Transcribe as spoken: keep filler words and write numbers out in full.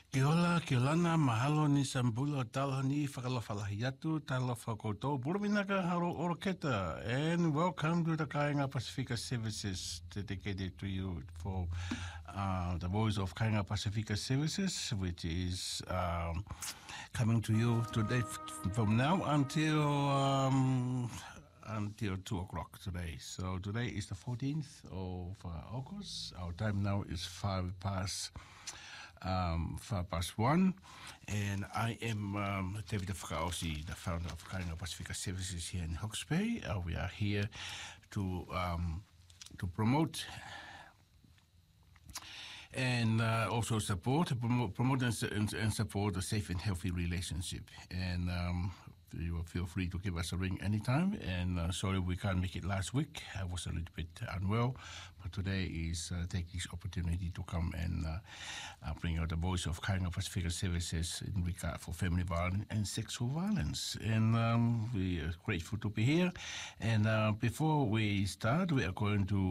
Kia ora, kia lana, mahalo ni Sambula, taloha ni whakalawhalahi atu, taloha koutou, Puruminaka, haro oroketa, and welcome to the Kainga Pacifica Services, dedicated to you for uh, the voice of Kainga Pacifica Services, which is um, coming to you today from now until um, until two o'clock today. So today is the fourteenth of uh, August. Our time now is five past um, five past one, and I am um, David Whakaosi, the founder of Kainga Pacifica Services here in Hawke's Bay. Uh, we are here to um, to promote and uh, also support, promote, promote and, and, and support a safe and healthy relationship. And um, you will feel free to give us a ring anytime. And uh, sorry we can't make it last week. I was a little bit unwell, but today is uh, take this opportunity to come and uh, uh, bring out the voice of Kainga Pacifica Services in regard for family violence and sexual violence. And um, we are grateful to be here. And uh, before we start, we are going to